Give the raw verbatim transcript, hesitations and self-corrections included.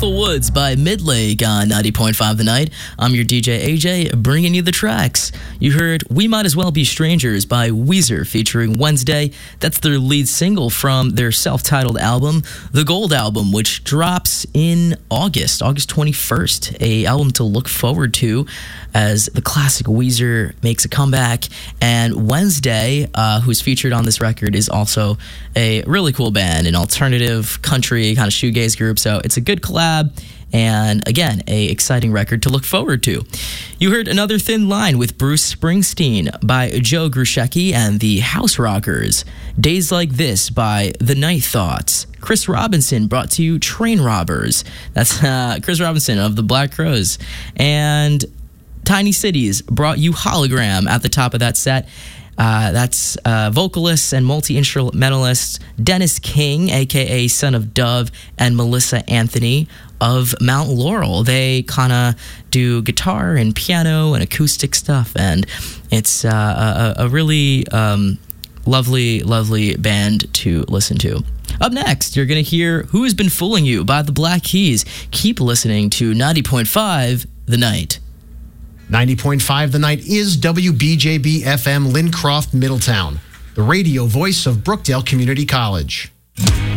Beautiful Woods by Midlake on ninety point five The Night. I'm your D J A J, bringing you the tracks. You heard We Might As Well Be Strangers by Weezer featuring Wednesday. That's their lead single from their self-titled album, The Gold Album, which drops in August, August twenty-first. A album to look forward to as the classic Weezer makes a comeback. And Wednesday, uh, who's featured on this record, is also a really cool band, an alternative country kind of shoegaze group. So it's a good collab, and again, a exciting record to look forward to. You heard Another Thin Line with Bruce Springsteen by Joe Grusecki and the House Rockers. Days Like This by The Night Thoughts. Chris Robinson brought to you Train Robbers. That's uh, Chris Robinson of the Black Crowes. And Tiny Cities brought you Hologram at the top of that set. Uh, that's uh, vocalist and multi-instrumentalist Dennis King, a k a. Son of Dove, and Melissa Anthony of Mount Laurel. They kind of do guitar and piano and acoustic stuff, and it's uh, a, a really um, lovely, lovely band to listen to. Up next, you're going to hear Who Has Been Fooling You by the Black Keys. Keep listening to ninety point five The Night. ninety point five The Night is W B J B F M Lincroft, Middletown, the radio voice of Brookdale Community College.